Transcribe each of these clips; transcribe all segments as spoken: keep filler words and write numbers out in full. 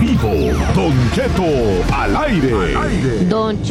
vivo. Don Cheto al aire. Don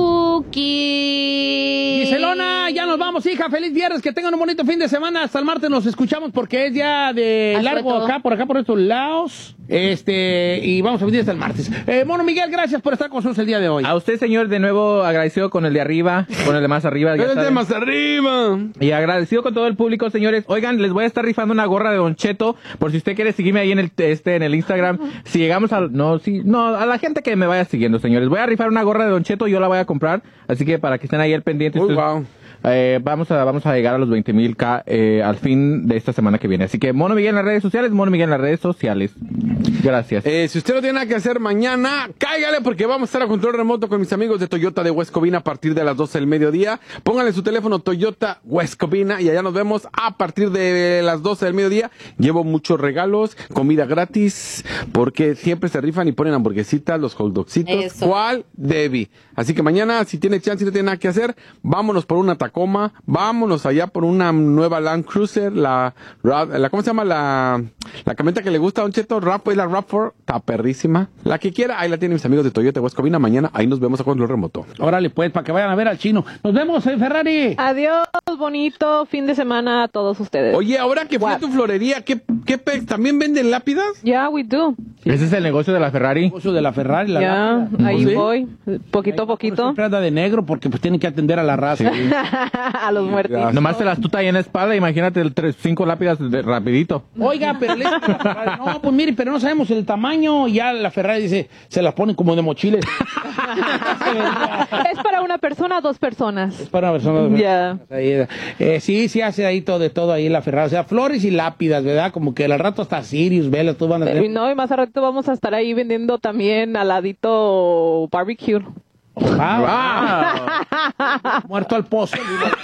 Chetuki. Giselona, ya nos vamos, hija. Feliz viernes, que tengan un bonito fin de semana. Hasta el martes nos escuchamos porque es día de Hasta largo todo. acá, por acá, por estos lados. Este, y vamos a venir hasta el martes. Eh, Mono Miguel, gracias por estar con nosotros el día de hoy. A usted, señor, de nuevo agradecido con el de arriba, con el de más arriba. ya El de saben. más arriba. Y agradecido con todo el público, señores. Oigan, les voy a estar rifando una gorra de Don Cheto, por si usted quiere seguirme ahí en el este en el Instagram. Si llegamos al no, sí, no, a la gente que me vaya siguiendo, señores. Voy a rifar una gorra de Don Cheto, yo la voy a comprar, así que para que estén ahí al pendiente. Uy, ustedes- wow. Eh, vamos a vamos a llegar a los veinte mil K eh, al fin de esta semana que viene. Así que Mono Miguel en las redes sociales, Mono Miguel en las redes sociales. Gracias. Eh, si usted no tiene nada que hacer mañana, cáigale porque vamos a estar a control remoto con mis amigos de Toyota de West Covina a partir de las doce del mediodía. Pónganle su teléfono Toyota West Covina y allá nos vemos a partir de las doce del mediodía. Llevo muchos regalos, comida gratis, porque siempre se rifan y ponen hamburguesitas, los hot dogsitos. Eso. ¿Cuál? Debbie. Así que mañana, si tiene chance y no tiene nada que hacer, vámonos por una Tacoma, vámonos allá por una nueva Land Cruiser, la, la ¿cómo se llama? La, la camioneta que le gusta a Don Cheto, Rap, la RAV cuatro, está perrísima. La que quiera, ahí la tienen mis amigos de Toyota West Covina. Mañana, ahí nos vemos a control remoto. Órale, pues, para que vayan a ver al chino. Nos vemos en Ferrari. Adiós, bonito fin de semana a todos ustedes. Oye, ahora que fui a tu florería, ¿qué, qué pe- ¿también venden lápidas? Yeah, we do. Ese es el negocio de la Ferrari. Negocio de la Ferrari, la Ya, lápida. ahí ¿Sí? voy, poquito a poquito. Siempre anda de negro porque pues tienen que atender a la raza. A los muertos. Nomás te las tuta ahí en la espalda, imagínate el tres, cinco lápidas de, rapidito. Oiga, pero le- no, pues mire, pero no sabemos el tamaño. Ya la Ferrari dice, se las ponen como de mochiles. Es para una persona, dos personas. Es para una persona. Ya. Ahí, eh, sí, sí hace ahí todo de todo ahí la Ferrari. O sea, flores y lápidas, ¿verdad? Como que al rato hasta Sirius, velas, todos van a Eh, tener. No, y más a rato vamos a estar ahí vendiendo también al ladito barbecue. Ah, muerto al pozo.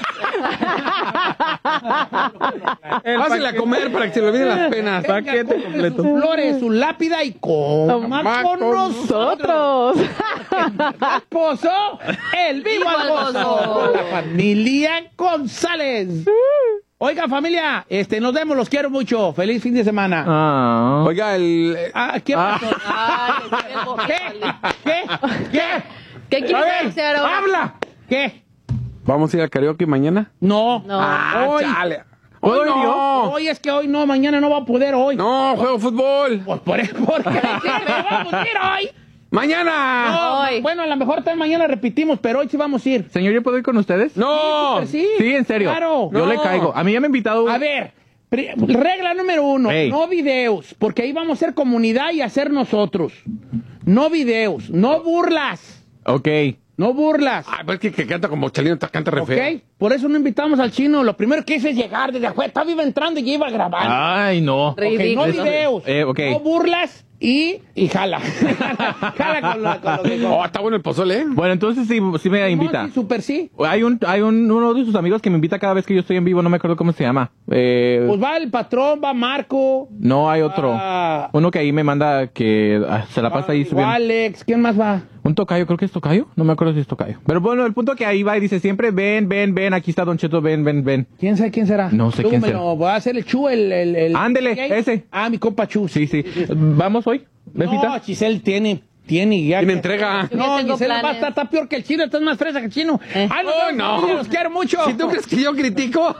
Pásale a comer para que se le olviden las penas. Paquete completo. Sus flores, su lápida y coma con nosotros. Nosotros. Pozo, el vivo al gozo. La familia González. Oiga, familia, este, nos vemos, los quiero mucho. Feliz fin de semana. Ah. Oiga, el... Ah, ¿qué pasó? ¿Qué? ¿Qué? ¿Qué? ¿Qué quieres A ver, hacer ahora? ¡Habla! ¿Qué? ¿Vamos a ir al karaoke mañana? No. No. Ah, Hoy. chale. Hoy Hoy no. no. Hoy es que hoy no, mañana no va a poder hoy. No, juego fútbol. Pues por eso, porque vamos a ir hoy. ¡Mañana! No, Hoy. bueno, a lo mejor tal mañana repetimos, pero hoy sí vamos a ir. Señor, ¿yo puedo ir con ustedes? ¡No! Súper sí. Sí, en serio. Claro. Yo No. le caigo. A mí ya me ha invitado. A ver, pri- regla número uno, Ey. no videos, porque ahí vamos a ser comunidad y a ser nosotros. No videos, no burlas, Ok. no burlas. Ay, pues que, que canta como Chalino, canta re feo. ¿Ok? Por eso no invitamos al chino. Lo primero que hice es llegar desde afuera. Estaba iba entrando y ya iba grabando. Ay, no. Ok, no Ridículo. videos, Eh, ok. no burlas y, y jala. Jala con, la, con lo que... Oh, está bueno el pozole, ¿eh? Bueno, entonces sí, sí me invita. No, sí, súper sí. Hay un, hay un, uno de sus amigos que me invita cada vez que yo estoy en vivo, no me acuerdo cómo se llama. Eh, Pues va el patrón, va Marco. no, hay otro. Ah. Uno que ahí me manda que ah, se la pasa ahí va subiendo. Alex, ¿quién más va? Un tocayo, creo que es tocayo. No me acuerdo si es tocayo. Pero bueno, el punto que ahí va y dice siempre, ven, ven, ven, aquí está Don Cheto, ven, ven, ven. ¿Quién sabe quién será? No sé Tú quién me será. lo- Voy a hacer el Chu, el... el, el Ándele, D J. ese. Ah, mi compa Chu. Sí, sí. ¿Vamos hoy? ¿Befita? No, Giselle tiene... Tiene ya. Tiene entrega. No, Yo tengo Giselle va a planes. estar está peor que el chino, estás más fresa que el chino. Eh. Ay, Oh, no, no. familia, los quiero mucho. Si tú crees que yo critico...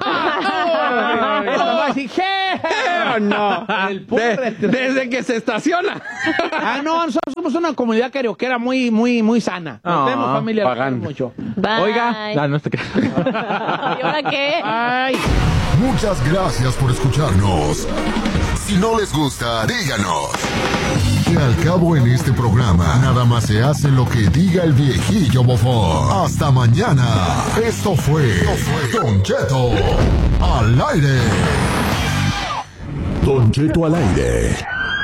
Eso va a decir, ¿qué? no. El puro De- retraso. desde que se estaciona. Ah, no, nosotros somos una comunidad karaokeera muy, muy, muy sana. Nos Ah, vemos, familia. los pagan. quiero mucho. Bye. Oiga. Ah, no te creas. ¿Y ahora qué? Ay. Muchas gracias por escucharnos. Si no les gusta, díganos. Que al cabo en este programa, nada más se hace lo que diga el viejillo bofón. Hasta mañana. Esto fue, Esto fue Don Cheto al aire. Don Cheto al aire.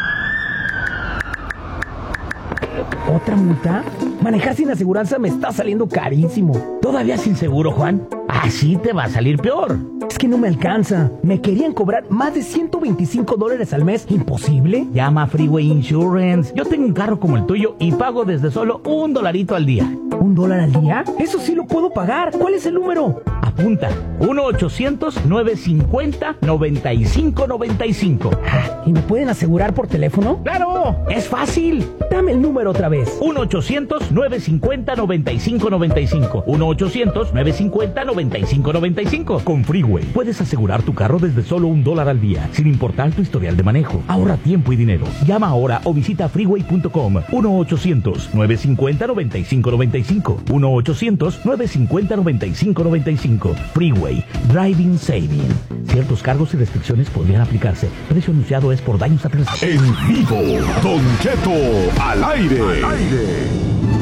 ¿Otra multa? Manejar sin aseguranza me está saliendo carísimo. ¿Todavía sin seguro, Juan? Así te va a salir peor. Es que no me alcanza. Me querían cobrar más de ciento veinticinco dólares al mes. ¿Imposible? Llama a Freeway Insurance. Yo tengo un carro como el tuyo y pago desde solo un dolarito al día. ¿Un dólar al día? Eso sí lo puedo pagar. ¿Cuál es el número? Apunta, uno ochocientos nueve cincuenta noventa y cinco noventa y cinco. Ah, ¿y me pueden asegurar por teléfono? ¡Claro! ¡Es fácil! Dame el número otra vez. uno ochocientos nueve cincuenta noventa y cinco noventa y cinco. uno ochocientos nueve cincuenta noventa y cinco noventa y cinco. Con Freeway puedes asegurar tu carro desde solo un dólar al día, sin importar tu historial de manejo. Ahorra tiempo y dinero. Llama ahora o visita freeway punto com. uno ochocientos nueve cincuenta noventa y cinco noventa y cinco. uno ochocientos nueve cincuenta noventa y cinco noventa y cinco. Freeway. Driving Saving. Ciertos cargos y restricciones podrían aplicarse. Precio anunciado es por daños a terceros. En vivo, Don Cheto al aire. Al aire.